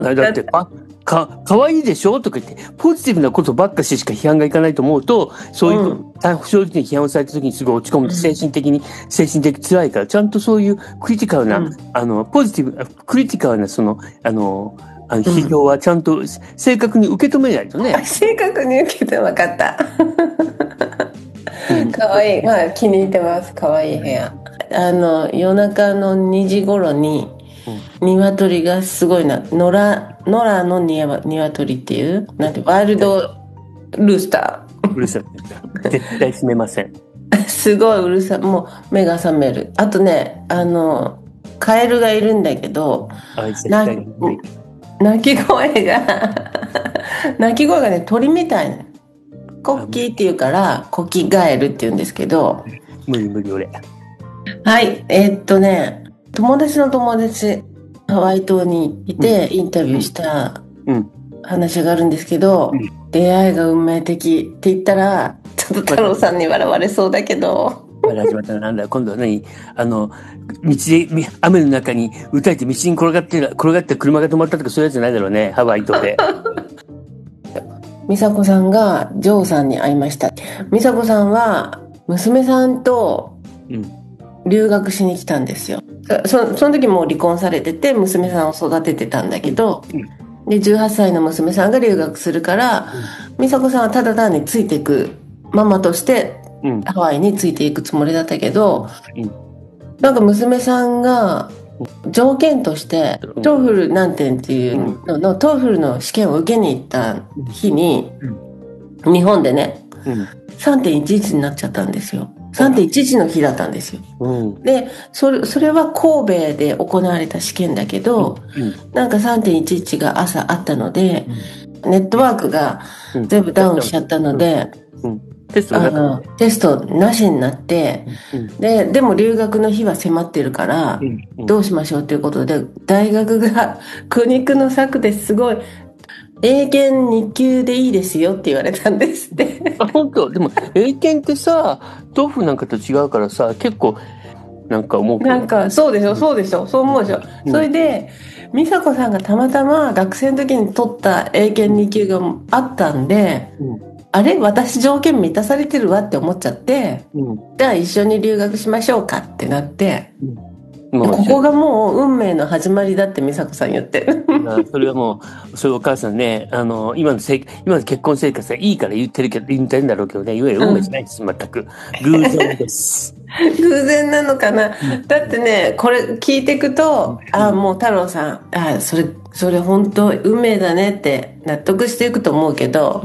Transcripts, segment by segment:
だって、かわいいでしょとか言って、ポジティブなことばっかしか批判がいかないと思うと、そういう、正直に批判をされた時にすごい落ち込むと精神的辛いから、ちゃんとそういうクリティカルな、ポジティブ、クリティカルな、批評はちゃんと正確に受け止めないとね。 正確に受けて分かった。かわいい。まあ気に入ってます。かわいい部屋。夜中の2時頃に、鶏がすごいな。野良の鶏っていう、なんて、ワイルドルースター。うるさい。絶対閉めません。 すごいうるさい。もう目が覚める。あとね、カエルがいるんだけど、鳴き声がね、鳥みたいな。コッキーっていうから、コキガエルって言うんですけど。 無理俺。 はい、友達の友達、ハワイ島にいてインタビューした話があるんですけど、出会いが運命的って言ったら、ちょっと太郎さんに笑われそうだけど。 始まったらなんだ、今度は何雨の中に打たれて道に転がって車が止まったとかそういうやつじゃないだろうね、ハワイ島で。 美佐子さんがジョーさんに会いました。美佐子さんは娘さんと留学しに来たんですよ。その時もう離婚されてて娘さんを育ててたんだけど、で18歳の娘さんが留学するから、美佐子さんはただ単についていくママとしてハワイについていくつもりだったけど、なんか娘さんが条件としてトーフル何点っていうののトーフルの試験を受けに行った日に、日本でね、3.11 になっちゃったんですよ。3.11 の日だったんですよ。で、それは神戸で行われた試験だけど、なんか 3.11 が朝あったので、ネットワークが全部ダウンしちゃったので、テストなしになって、でも留学の日は迫ってるから、どうしましょうということで、大学が苦肉の策ですごい、英検2級でいいですよって言われたんですって。 本当？でも英検ってさ、トーフなんかと違うからさ、結構なんか思うけど。 なんかそうでしょ、そう思うでしょ。それで美佐子さんがたまたま学生の時に取った英検2級があったんで、あれ私条件満たされてるわって思っちゃって、じゃあ一緒に留学しましょうかってなって、ここがもう運命の始まりだって美佐子さん言ってる。 それはもう、それお母さんね、今の結婚生活がいいから言ってんだろうけどね、いわゆる運命じゃないです、全く。偶然です。 偶然なのかな。だってね、これ聞いていくと、もう太郎さん、それ本当運命だねって納得していくと思うけど。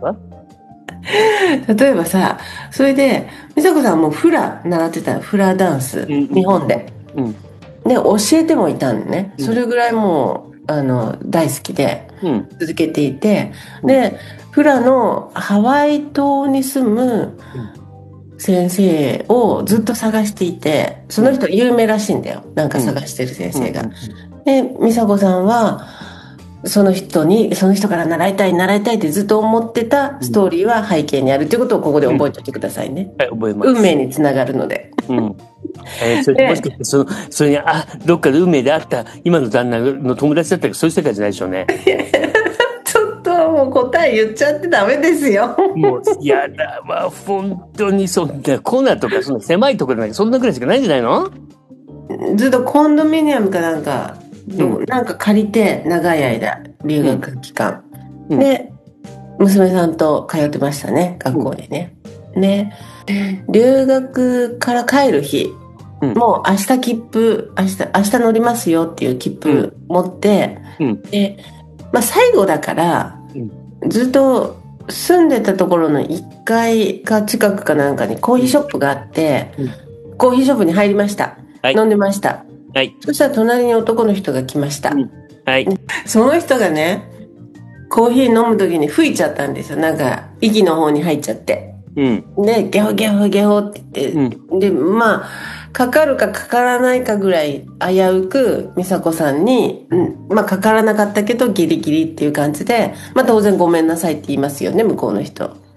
例えばさ、それで美佐子さんもフラ習ってた、フラダンス、日本で、で教えてもいたんね。それぐらいもう大好きで続けていて、でフラのハワイ島に住む先生をずっと探していて、その人有名らしいんだよ、なんか探してる先生が。で美佐子さんはその人から習いたいってずっと思ってたストーリーは背景にあるっていうことをここで覚えておいてくださいね。 はい、覚えます。 運命につながるので。 それもしかしてそれにどっかで運命であった今の旦那の友達だったらそういう世界じゃないでしょうね。 ちょっともう答え言っちゃってダメですよ。 もうやだわ、本当にそんなコーナーとかそんな狭いところでそんなぐらいしかないんじゃないの？ ずっとコンドミニアムかなんかなんか借りて長い間留学期間、で娘さんと通ってましたね、学校にね。で留学から帰る日、もう明日乗りますよっていう切符持って、で、最後だから、ずっと住んでたところの1階か近くかなんかにコーヒーショップがあって、コーヒーショップに入りました、飲んでました。そしたら隣に男の人が来ました。その人がね、コーヒー飲む時に吹いちゃったんですよ。なんか息の方に入っちゃって、でゲホゲホゲホって言って、でかかるかかからないかぐらい危うく美佐子さんに、かからなかったけどギリギリっていう感じで、当然ごめんなさいって言いますよね、向こうの人。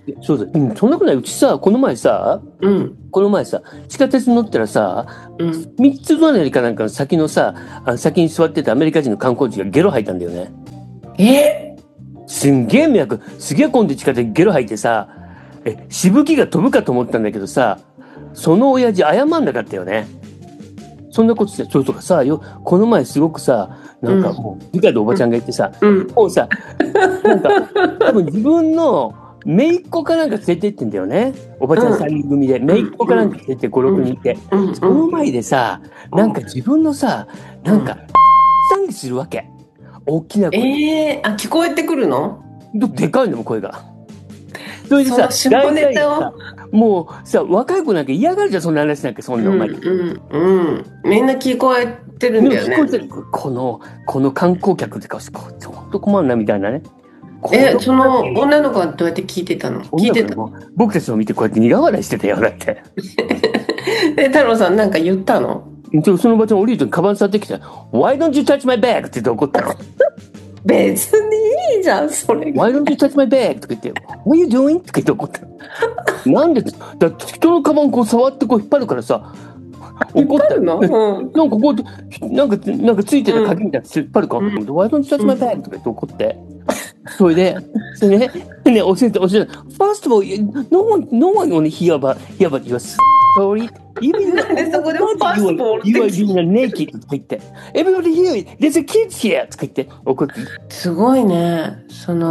そうだ。そんなことない。うちさ、この前さ、地下鉄に乗ったらさ、三つ隣かなんかの先のさ、先に座ってたアメリカ人の観光地がゲロ吐いたんだよね。すんげえ迷惑。すげえ混んで地下鉄ゲロ吐いてさ、しぶきが飛ぶかと思ったんだけどさ、その親父謝んなかったよね。そんなことして、それとかさ、この前すごくさ、なんかもう、理科でおばちゃんが言ってさ、もうさ、なんか、多分自分の姪っ子かなんか連れてってんだよね。おばちゃん3人組で、姪っ子かなんか連れてって5、6人いて。その前でさ、なんか自分のさ、なんか、騒ぎするわけ。大きな声。 聞こえてくるの？ でかいのも声が。それでさ、 下ネタをもうさ、若い子なんか嫌がるじゃん、そんな話なんか、そんなお前。 みんな聞こえてるんだよね。 聞こえてる。この観光客ってか、ちょっと困るな、みたいなね。 その女の子はどうやって聞いてたの？聞いてたの？ 僕たちを見てこうやって苦笑いしてたよ、だって。 太郎さんなんか言ったの？ そのおばちゃん降りるとカバン触ってきて、Why don't you touch my bag? って言って怒ったの。 別にいいじゃん、それ。 Why don't you touch my bag? とか言って、What are you doing? とか言って怒ったの。なんでだって人のカバンこう触ってこう引っ張るからさ、怒ったの？ なんかこう、なんかついてる鍵みたいな引っ張るかと思って、Why don't you touch my bag? とか言って怒って。それで、教えて。First of all, no one only hear about your story. Even なんでそこでファースト you are naked とか言って。Everybody here, there's a kids here とか言って怒って。 すごいね。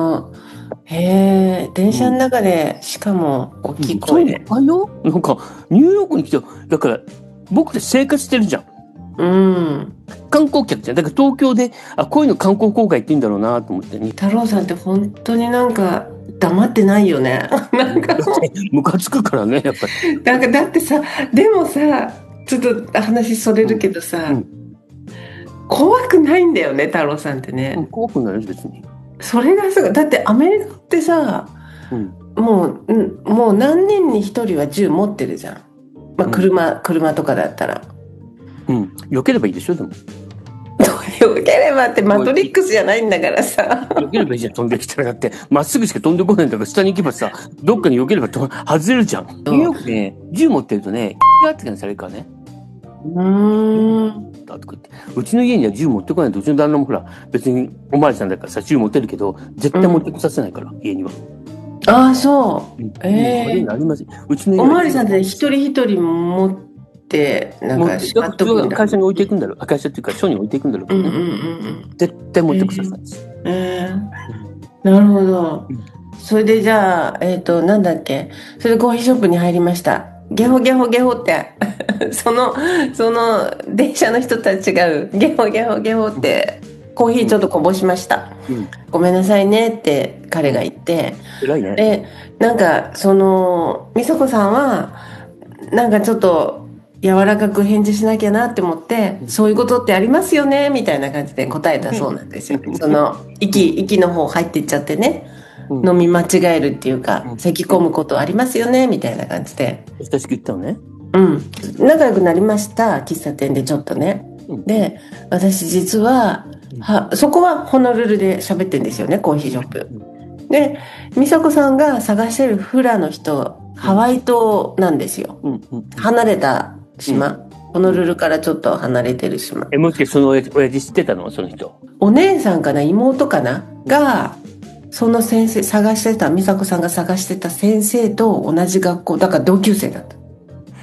電車の中で、しかも大きい声で。 そうよ。なんか、ニューヨークに来て、だから、僕たち生活してるじゃん。観光客じゃん。だから東京で、こういうの観光公開って言うんだろうなと思ってね。 太郎さんって本当になんか黙ってないよね。なんかムカつくからね、やっぱり。 なんかだってさ、でもさ、ちょっと話それるけどさ、怖くないんだよね、太郎さんってね。 怖くないです、別に。 それがだってアメリカってさ、もう何人に一人は銃持ってるじゃん。まあ車とかだったら。 避ければいいでしょ、でも。 避ければってマトリックスじゃないんだからさ。 避ければいいじゃん、飛んできたら。だって、まっすぐしか飛んでこないんだから、下に行けばさ、どっかに避ければ外れるじゃん。ニューヨークね、銃持ってるとね、があってからされるからね。うちの家には銃持ってこないと、うちの旦那もほら、別におまわりさんだからさ、銃持ってるけど、絶対持ってこさせないから、家には。 ああ、そう。 ありません。うちの家おまわりさんって一人一人持って、なんかしまっとくんだ。 会社に置いていくんだろう。会社っていうか、署に置いていくんだろうけどね。絶対持ってこさせないです。 なるほど。それでじゃあ、なんだっけ。それでコーヒーショップに入りました。ゲホゲホゲホって、その電車の人たちがゲホゲホゲホって、コーヒーちょっとこぼしました。ごめんなさいねって彼が言って。 偉いね。 で、なんか、美佐子さんは、なんかちょっと柔らかく返事しなきゃなって思って、そういうことってありますよねみたいな感じで答えたそうなんですよ。息の方入っていっちゃってね。飲み間違えるっていうか、咳込むことありますよねみたいな感じで。 親しく言ったのね。 仲良くなりました、喫茶店でちょっとね。で、私実は、そこはホノルルで喋ってんですよね、コーヒーショップ。で、美佐子さんが探してるフラの人、ハワイ島なんですよ。離れた島。ホノルルからちょっと離れてる島。 もしかしてその親父知ってたの、その人。 お姉さんかな、妹かなが、その先生、美佐子さんが探してた先生と同じ学校、だから同級生だった。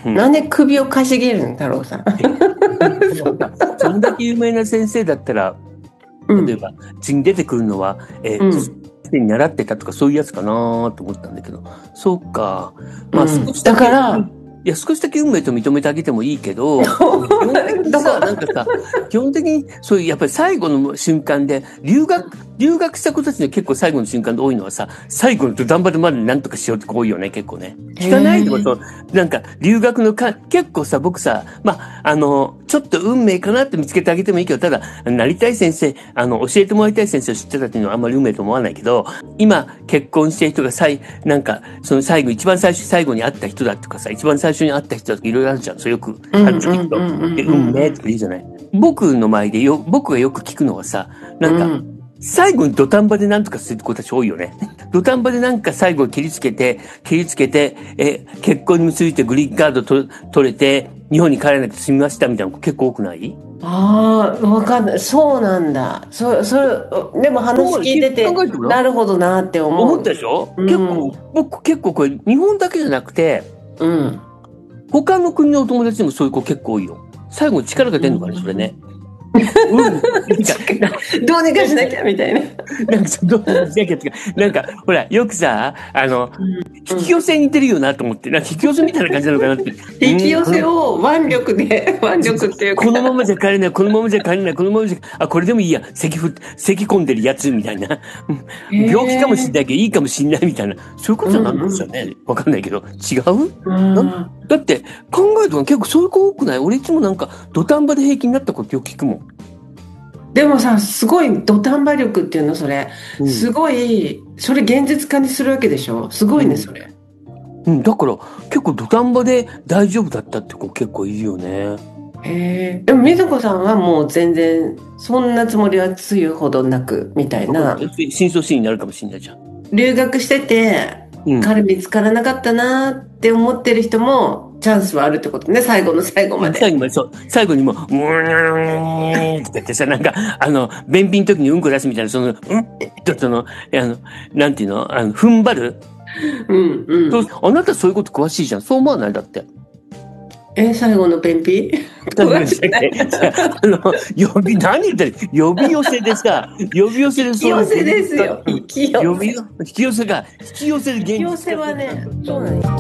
なんで首をかしげるんだろうさ。 そんだけ有名な先生だったら、例えば、次に出てくるのは、に習ってたとかそういうやつかなと思ったんだけど、そうか。まあ、少しだから少しだけ運命と認めてあげてもいいけど、基本的にさ、なんかさ、基本的にそういうやっぱり最後の瞬間で、留学した子たちの結構最後の瞬間で多いのはさ、最後の土壇場でまで何とかしようって多いよね、結構ね。聞かないでもなんか留学の結構さ、僕さ、まあ、ちょっと運命かなって見つけてあげてもいいけど、ただ、なりたい先生、教えてもらいたい先生を知ってたっていうのはあんまり運命と思わないけど、今結婚してる人がなんか、その最後に会った人だとかさ、一番最初に会った人だとかいろいろあるじゃん。そうよくある聞くと。運命とか言うじゃない。僕がよく聞くのはさ、なんか、 最後に土壇場でなんとかする子たち多いよね。土壇場でなんか最後切りつけて、結婚に結びついてグリーンカード取れて、日本に帰らなくて済みましたみたいな子結構多くない？ ああ、わかんない。そうなんだ。それ、でも話聞いてて、なるほどなって思ったでしょ？僕結構これ、日本だけじゃなくて、他の国のお友達でもそういう子結構多いよ。最後に力が出るのかね、それね。 どうにかしなきゃみたいな。 どうにかしなきゃってなんか、ほら、よくさ、引き寄せに似てるよなと思って、なんか引き寄せみたいな感じなのかなって。 引き寄せを腕力っていうか。 このままじゃ帰れない、このままじゃ帰れない、このままじゃ、これでもいいや、咳込んでるやつみたいな。病気かもしれないけど、いいかもしれないみたいな。そういうことなんですよね。わかんないけど。違う？だって、考えると結構そういう子多くない？俺いつもなんか、土壇場で平気になったことよく聞くもん。 でもさ、すごい土壇場力っていうの、それ。すごい、それ現実化にするわけでしょ？すごいね、それ。 だから結構土壇場で大丈夫だったって子結構いるよね。 でも、みずこさんはもう全然、そんなつもりはつゆほどなく、みたいな。 深層心になるかもしれないじゃん。 留学してて、彼見つからなかったなって思ってる人も、チャンスはあるってことね、最後の最後まで。 最後にも、って言ってさ、なんか、便秘の時にうんこ出すみたいな、なんていうの、踏ん張る。あなたそういうこと詳しいじゃん。そう思わない？だって。 最後の便秘何言ってる？呼び寄せでさ、呼び寄せでそう。引き寄せですよ。 引き寄せが、引き寄せる原因。 引き寄せはね、そうなんです。